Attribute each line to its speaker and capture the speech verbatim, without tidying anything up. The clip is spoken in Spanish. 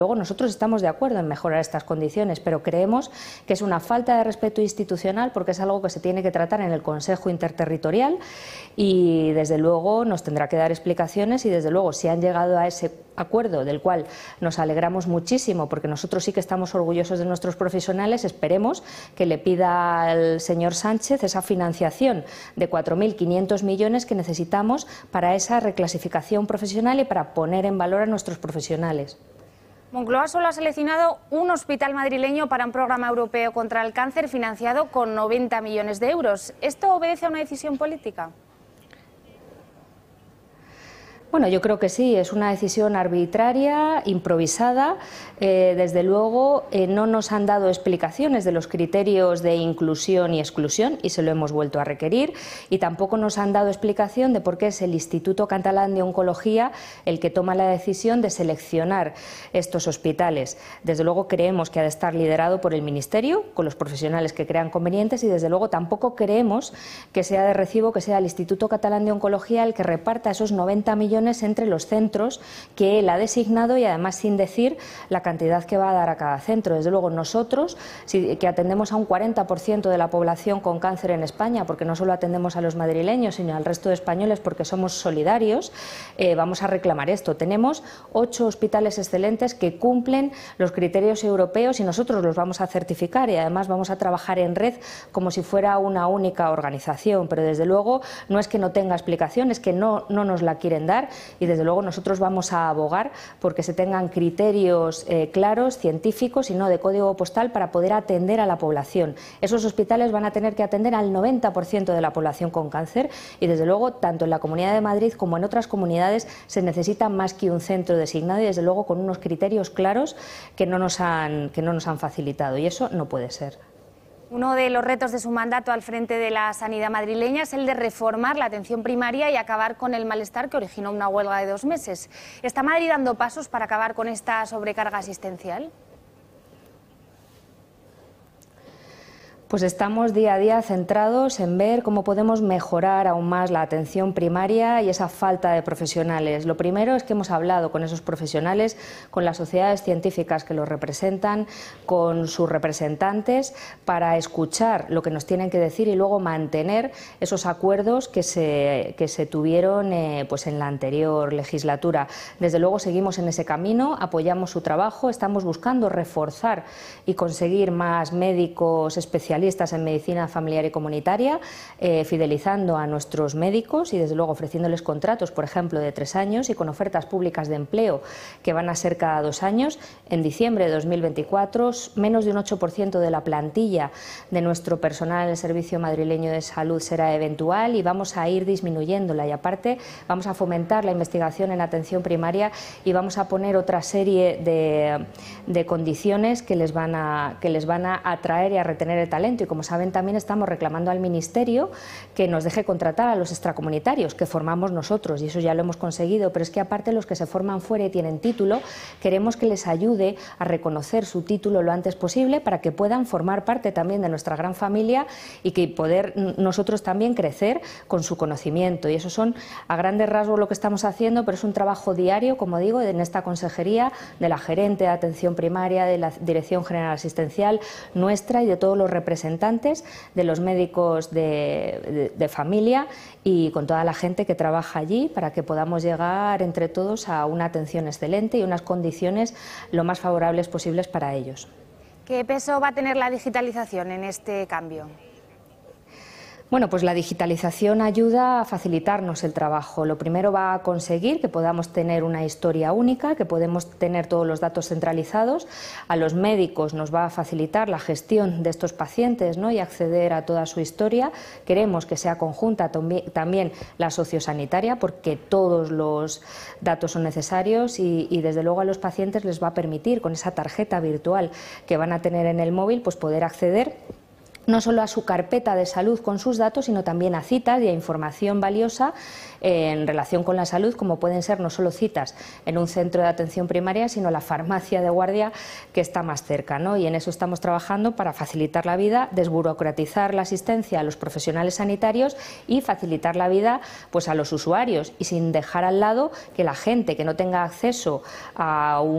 Speaker 1: Luego nosotros estamos de acuerdo en mejorar estas condiciones, pero creemos que es una falta de respeto institucional porque es algo que se tiene que tratar en el Consejo Interterritorial y desde luego nos tendrá que dar explicaciones y desde luego si han llegado a ese acuerdo del cual nos alegramos muchísimo porque nosotros sí que estamos orgullosos de nuestros profesionales, esperemos que le pida al señor Sánchez esa financiación de cuatro mil quinientos millones que necesitamos para esa reclasificación profesional y para poner en valor a nuestros profesionales.
Speaker 2: Moncloa solo ha seleccionado un hospital madrileño para un programa europeo contra el cáncer financiado con noventa millones de euros. ¿Esto obedece a una decisión política?
Speaker 1: Bueno, yo creo que sí, es una decisión arbitraria, improvisada. Eh, desde luego eh, no nos han dado explicaciones de los criterios de inclusión y exclusión y se lo hemos vuelto a requerir y tampoco nos han dado explicación de por qué es el Instituto Catalán de Oncología el que toma la decisión de seleccionar estos hospitales. Desde luego creemos que ha de estar liderado por el Ministerio, con los profesionales que crean convenientes y desde luego tampoco creemos que sea de recibo que sea el Instituto Catalán de Oncología el que reparta esos noventa millones entre los centros que él ha designado y además sin decir la cantidad que va a dar a cada centro. Desde luego nosotros, si, que atendemos a un cuarenta por ciento de la población con cáncer en España, porque no solo atendemos a los madrileños, sino al resto de españoles porque somos solidarios, eh, vamos a reclamar esto. Tenemos ocho hospitales excelentes que cumplen los criterios europeos y nosotros los vamos a certificar y además vamos a trabajar en red como si fuera una única organización, pero desde luego no es que no tenga explicación, es que no, no nos la quieren dar. Y desde luego nosotros vamos a abogar porque se tengan criterios eh, claros, científicos y no de código postal para poder atender a la población. Esos hospitales van a tener que atender al noventa por ciento de la población con cáncer y desde luego tanto en la Comunidad de Madrid como en otras comunidades se necesita más que un centro designado y desde luego con unos criterios claros que no nos han, que no nos han facilitado y eso no puede ser.
Speaker 2: Uno de los retos de su mandato al frente de la sanidad madrileña es el de reformar la atención primaria y acabar con el malestar que originó una huelga de dos meses. ¿Está Madrid dando pasos para acabar con esta sobrecarga asistencial?
Speaker 1: Pues estamos día a día centrados en ver cómo podemos mejorar aún más la atención primaria y esa falta de profesionales. Lo primero es que hemos hablado con esos profesionales, con las sociedades científicas que los representan, con sus representantes, para escuchar lo que nos tienen que decir y luego mantener esos acuerdos que se, que se tuvieron eh, pues en la anterior legislatura. Desde luego seguimos en ese camino, apoyamos su trabajo, estamos buscando reforzar y conseguir más médicos especialistas en medicina familiar y comunitaria, eh, fidelizando a nuestros médicos y desde luego ofreciéndoles contratos, por ejemplo, de tres años y con ofertas públicas de empleo que van a ser cada dos años. En diciembre de dos mil veinticuatro, menos de un ocho por ciento de la plantilla de nuestro personal en el Servicio Madrileño de Salud será eventual y vamos a ir disminuyéndola y aparte vamos a fomentar la investigación en atención primaria y vamos a poner otra serie de, de condiciones que les van a, que les van a atraer y a retener el talento. Y como saben también estamos reclamando al Ministerio que nos deje contratar a los extracomunitarios que formamos nosotros y eso ya lo hemos conseguido, pero es que aparte los que se forman fuera y tienen título queremos que les ayude a reconocer su título lo antes posible para que puedan formar parte también de nuestra gran familia y que poder nosotros también crecer con su conocimiento y eso son a grandes rasgos lo que estamos haciendo, pero es un trabajo diario, como digo, en esta consejería de la gerente de atención primaria, de la Dirección General Asistencial nuestra y de todos los representantes representantes de los médicos de, de, de familia y con toda la gente que trabaja allí para que podamos llegar entre todos a una atención excelente y unas condiciones lo más favorables posibles para ellos.
Speaker 2: ¿Qué peso va a tener la digitalización en este cambio?
Speaker 1: Bueno, pues la digitalización ayuda a facilitarnos el trabajo. Lo primero va a conseguir que podamos tener una historia única, que podemos tener todos los datos centralizados. A los médicos nos va a facilitar la gestión de estos pacientes, ¿no? y acceder a toda su historia. Queremos que sea conjunta también la sociosanitaria porque todos los datos son necesarios y, y desde luego a los pacientes les va a permitir con esa tarjeta virtual que van a tener en el móvil pues poder acceder no solo a su carpeta de salud con sus datos, sino también a citas y a información valiosa en relación con la salud, como pueden ser no solo citas en un centro de atención primaria, sino la farmacia de guardia que está más cerca, ¿no? Y en eso estamos trabajando para facilitar la vida, desburocratizar la asistencia a los profesionales sanitarios y facilitar la vida pues, a los usuarios y sin dejar al lado que la gente que no tenga acceso a un